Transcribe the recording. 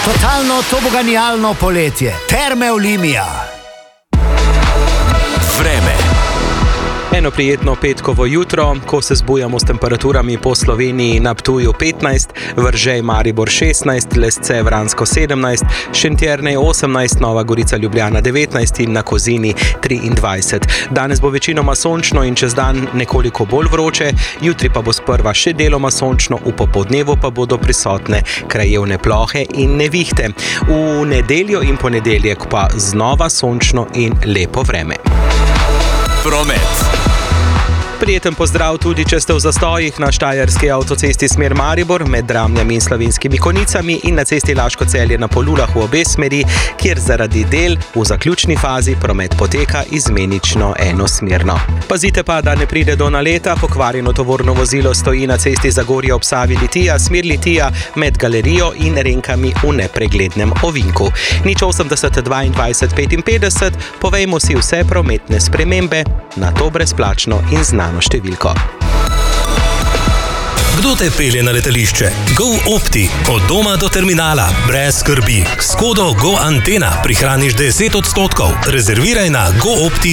Totalno toboganijalno poletje. Terme Olimia. Vreme. Eno prijetno petkovo jutro, ko se zbujamo s temperaturami po Sloveniji na Ptuju 15, Veržej Maribor 16, Lesce Vransko 17, Šentjernej 18, Nova Gorica Ljubljana 19 in na Kozini 23. Danes bo večinoma sončno in čez dan nekoliko bolj vroče, jutri pa bo sprva še deloma sončno, v popoldnevu pa bodo prisotne krajevne plohe in nevihte. V nedeljo in ponedeljek pa znova sončno in lepo vreme. Promet. Prijeten pozdrav tudi, če ste v zastojih na štajerski avtocesti smer Maribor med Dramljami in Slovenskimi Konjicami in na cesti Laško-Celje na Polulah v obe smeri, kjer zaradi del v zaključni fazi promet poteka izmenično enosmerno. Pazite pa, da ne pride do naleta, pokvarjeno tovorno vozilo stoji na cesti Zagorje ob Savi Litija, smer Litija med Galerijo in Renkami v nepreglednem ovinku. 080 22 55, povejmo si vse prometne spremembe, na to brezplačno in znano številko. Kdo te pelje na letališče? GoOpti. Od doma do terminala. Brez skrbi. S kodo GoAntena prihraniš 10%. Rezerviraj na goopti.si.